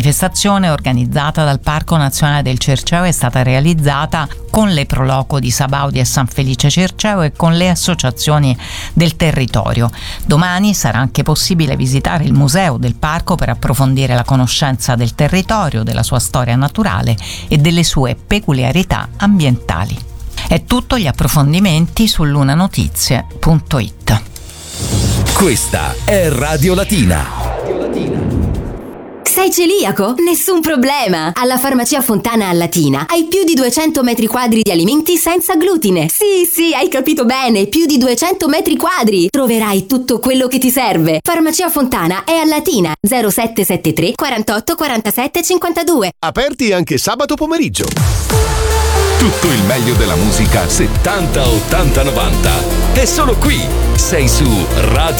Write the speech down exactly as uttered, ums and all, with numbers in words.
manifestazione organizzata dal Parco Nazionale del Cerceo è stata realizzata con le Pro Loco di Sabaudia e San Felice Cerceo e con le associazioni del territorio. Domani sarà anche possibile visitare il museo del parco per approfondire la conoscenza del territorio, della sua storia naturale e delle sue peculiarità ambientali. È tutto, gli approfondimenti su lunanotizie punto it. Questa è Radio Latina. Sei celiaco? Nessun problema! Alla Farmacia Fontana a Latina hai più di duecento metri quadri di alimenti senza glutine. Sì, sì, hai capito bene, più di duecento metri quadri. Troverai tutto quello che ti serve. Farmacia Fontana è a Latina, zero sette sette tre quarantotto quarantasette cinquantadue. Aperti anche sabato pomeriggio. Tutto il meglio della musica settanta, ottanta, novanta. È solo qui. Sei su Radio